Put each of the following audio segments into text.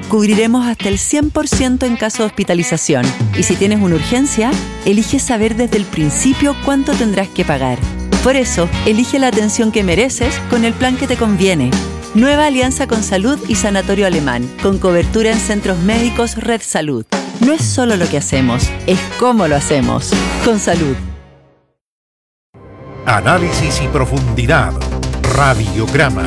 Cubriremos hasta el 100% en caso de hospitalización. Y si tienes una urgencia, elige saber desde el principio cuánto tendrás que pagar. Por eso, elige la atención que mereces con el plan que te conviene. Nueva alianza con Salud y Sanatorio Alemán, con cobertura en centros médicos Red Salud. No es solo lo que hacemos, es cómo lo hacemos. Con Salud. Análisis y profundidad. Radiograma.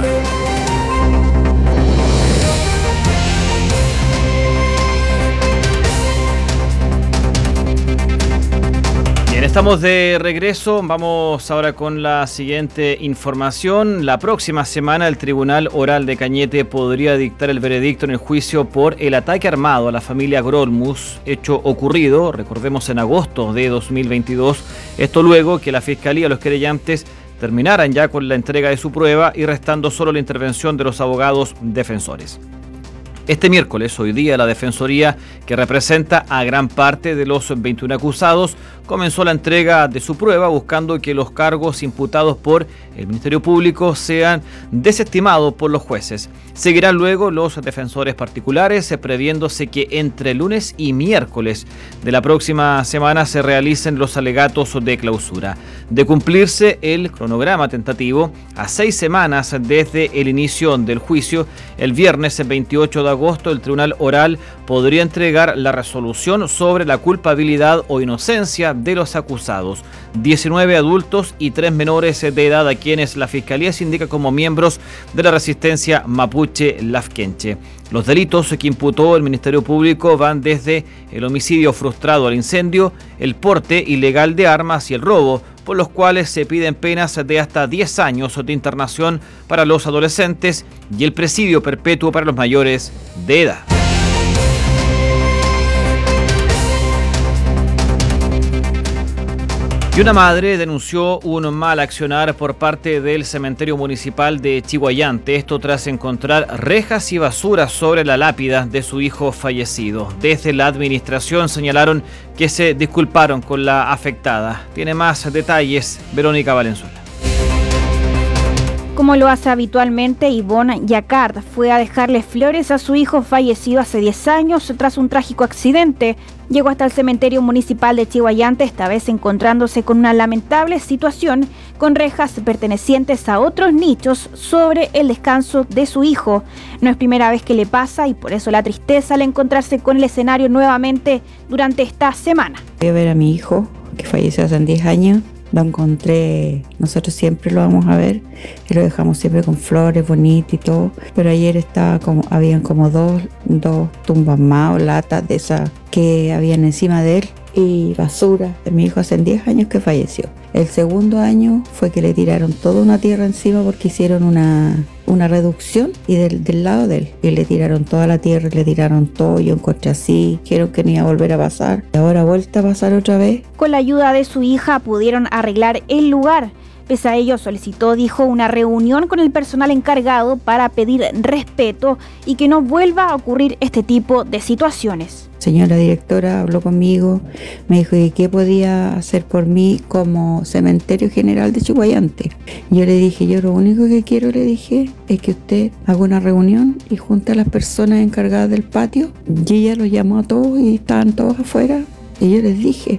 Bien, estamos de regreso. Vamos ahora con la siguiente información. La próxima semana el Tribunal Oral de Cañete podría dictar el veredicto en el juicio por el ataque armado a la familia Grolmus, hecho ocurrido, recordemos, en agosto de 2022. Esto luego que la Fiscalía y los querellantes terminaran ya con la entrega de su prueba y restando solo la intervención de los abogados defensores. Este miércoles, hoy día, la Defensoría, que representa a gran parte de los 21 acusados, comenzó la entrega de su prueba buscando que los cargos imputados por el Ministerio Público sean desestimados por los jueces. Seguirán luego los defensores particulares, previéndose que entre lunes y miércoles de la próxima semana se realicen los alegatos de clausura. De cumplirse el cronograma tentativo, a 6 semanas desde el inicio del juicio, el viernes 28 de agosto, el Tribunal Oral podría entregar la resolución sobre la culpabilidad o inocencia de los acusados, 19 adultos y 3 menores de edad a quienes la Fiscalía se indica como miembros de la resistencia mapuche lafkenche. Los delitos que imputó el Ministerio Público van desde el homicidio frustrado al incendio, el porte ilegal de armas y el robo, por los cuales se piden penas de hasta 10 años de internación para los adolescentes y el presidio perpetuo para los mayores de edad. Y una madre denunció un mal accionar por parte del cementerio municipal de Chiguayante, esto tras encontrar rejas y basura sobre la lápida de su hijo fallecido. Desde la administración señalaron que se disculparon con la afectada. Tiene más detalles Verónica Valenzuela. Como lo hace habitualmente, Ivonne Yacard fue a dejarle flores a su hijo fallecido hace 10 años tras un trágico accidente. Llegó hasta el cementerio municipal de Chiguayante, esta vez encontrándose con una lamentable situación con rejas pertenecientes a otros nichos sobre el descanso de su hijo. No es primera vez que le pasa y por eso la tristeza al encontrarse con el escenario nuevamente durante esta semana. Voy a ver a mi hijo, que falleció hace 10 años. Lo encontré, nosotros siempre lo vamos a ver y lo dejamos siempre con flores bonitas y todo, pero ayer habían como dos tumbas más o latas de esas que habían encima de él y basura de mi hijo hace 10 años que falleció. El segundo año fue que le tiraron toda una tierra encima porque hicieron una reducción y del lado de él y le tiraron toda la tierra, le tiraron todo. Yo encontré así, dijeron que no iba a volver a pasar y ahora vuelta a pasar otra vez. Con la ayuda de su hija pudieron arreglar el lugar. Pese a ello, solicitó, dijo, una reunión con el personal encargado para pedir respeto y que no vuelva a ocurrir este tipo de situaciones. Señora directora habló conmigo, me dijo que qué podía hacer por mí como cementerio general de Chiguayante. Yo le dije, yo lo único que quiero, le dije, es que usted haga una reunión y junte a las personas encargadas del patio. Y ella los llamó a todos y estaban todos afuera. Y yo les dije,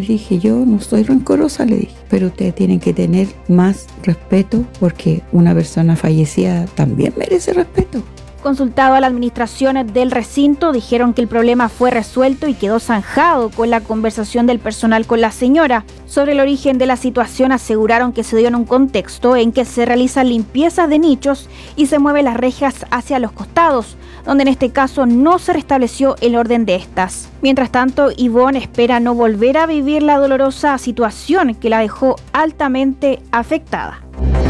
yo no soy rencorosa, le dije, pero ustedes tienen que tener más respeto porque una persona fallecida también merece respeto. Consultado a la administración del recinto, dijeron que el problema fue resuelto y quedó zanjado con la conversación del personal con la señora. Sobre el origen de la situación aseguraron que se dio en un contexto en que se realizan limpiezas de nichos y se mueven las rejas hacia los costados, donde en este caso no se restableció el orden de estas. Mientras tanto, Ivonne espera no volver a vivir la dolorosa situación que la dejó altamente afectada.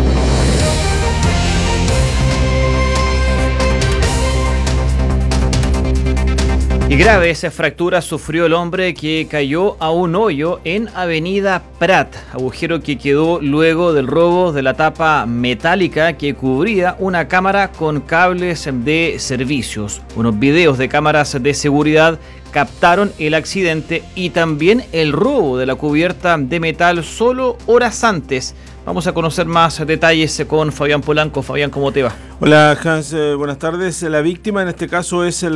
Y graves fracturas sufrió el hombre que cayó a un hoyo en Avenida Prat, agujero que quedó luego del robo de la tapa metálica que cubría una cámara con cables de servicios. Unos videos de cámaras de seguridad captaron el accidente y también el robo de la cubierta de metal solo horas antes. Vamos a conocer más detalles con Fabián Polanco. Fabián, ¿cómo te va? Hola Hans, buenas tardes. La víctima en este caso es el